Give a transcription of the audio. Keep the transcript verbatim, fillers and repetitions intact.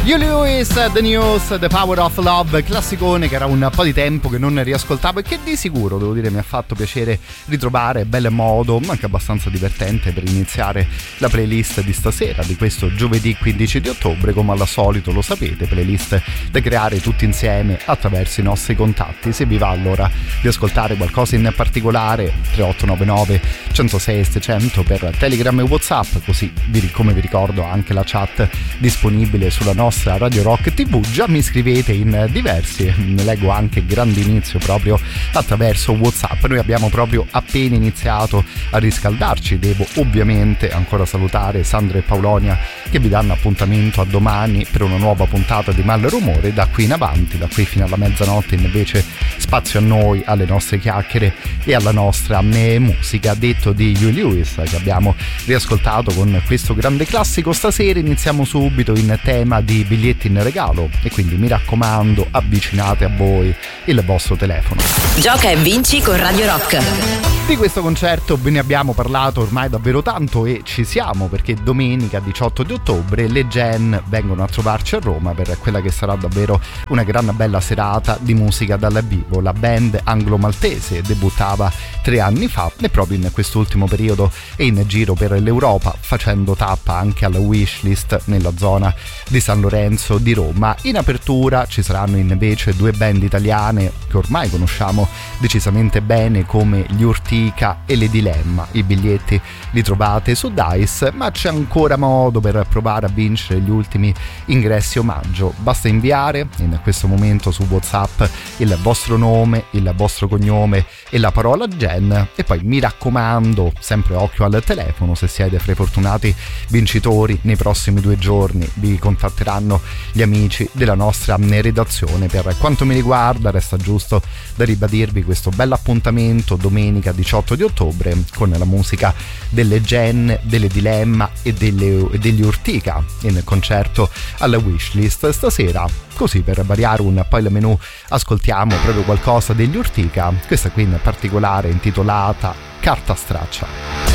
You Lewis, The News, The Power of Love, classicone che era un po' di tempo che non riascoltavo e che di sicuro, devo dire, mi ha fatto piacere ritrovare, bel modo, ma anche abbastanza divertente per iniziare la playlist di stasera, di questo giovedì quindici di ottobre, come al solito lo sapete, playlist da creare tutti insieme attraverso i nostri contatti. Se vi va allora di ascoltare qualcosa in particolare, tre otto nove nove, centosei seicento per Telegram e WhatsApp, così vi, come vi ricordo anche la chat disponibile sulla nostra Radio Rock tivù. Già mi scrivete in diversi, ne leggo anche grande inizio proprio attraverso WhatsApp. Noi abbiamo proprio appena iniziato a riscaldarci. Devo ovviamente ancora salutare Sandra e Paolonia che vi danno appuntamento a domani per una nuova puntata di Mal Rumore. Da qui in avanti, da qui fino alla mezzanotte invece spazio a noi, alle nostre chiacchiere e alla nostra musica. Detto di You Lewis che abbiamo riascoltato con questo grande classico, stasera iniziamo subito in tema di biglietti in regalo e quindi mi raccomando, avvicinate a voi il vostro telefono. Gioca e vinci con Radio Rock. Di questo concerto ve ne abbiamo parlato ormai davvero tanto e ci siamo, perché domenica diciotto di ottobre le Gen vengono a trovarci a Roma per quella che sarà davvero una gran bella serata di musica dal vivo. La band anglo-maltese debuttava tre anni fa e proprio in quest'ultimo periodo è in giro per l'Europa, facendo tappa anche alla Wishlist nella zona di San Lorenzo di Roma. In apertura ci saranno invece due band italiane che ormai conosciamo decisamente bene, come gli Urtica e le Dilemma. I biglietti li trovate su Dice, ma c'è ancora modo per provare a vincere gli ultimi ingressi omaggio. Basta inviare in questo momento su WhatsApp il vostro nome, il vostro cognome e la parola Gen, e poi mi raccomando, sempre occhio al telefono, se siete fra i fortunati vincitori nei prossimi due giorni vi contatteranno gli amici della nostra redazione. Per quanto mi riguarda resta giusto da ribadirvi questo bell'appuntamento domenica diciotto di ottobre con la musica delle Gen, delle Dilemma e, delle, e degli Urtica in concerto alla Wishlist stasera. Così per variare un po' il menù ascoltiamo proprio qualcosa degli Urtica, questa qui in particolare intitolata Carta Straccia.